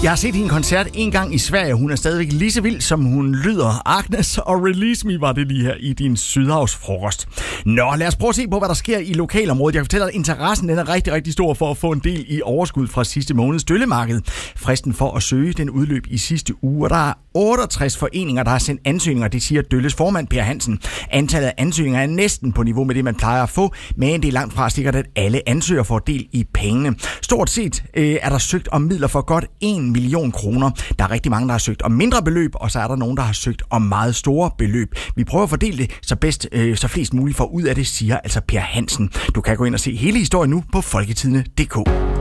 Jeg har set hende koncert en gang i Sverige. Hun er stadigvæk lige så vild, som hun lyder. Agnes og Release Me var det lige her i din Sydhavsfrokost. Nå, lad os prøve at se på, hvad der sker i lokalområdet. Jeg kan fortælle, at interessen den er rigtig, rigtig stor for at få en del i overskud fra sidste måneds døllemarked. Fristen for at søge den udløb i sidste uge, og der er 68 foreninger, der har sendt ansøgninger. Det siger Dølles formand Per Hansen. Antallet af ansøgninger er næsten på niveau med det, man plejer at få, men det er langt fra sikkert, at alle ansøgere får del i pengene. Stort set er der søgt om midler for godt 1 million kroner. Der er rigtig mange, der har søgt om mindre beløb, og så er der nogen, der har søgt om meget store beløb. Vi prøver at fordele det så flest muligt får ud af det, siger altså Per Hansen. Du kan gå ind og se hele historien nu på folketidende.dk.